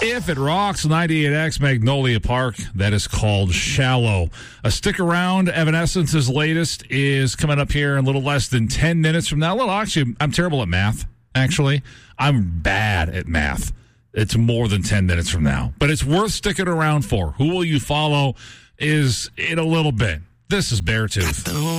If it rocks 98X Magnolia Park, that is called Shallow. Stick around. Evanescence's latest is coming up here in a little less than 10 minutes from now. Well, actually, I'm terrible at math, actually. I'm bad at math. It's more than 10 minutes from now. But it's worth sticking around for. Who will you follow is in a little bit. This is Beartooth.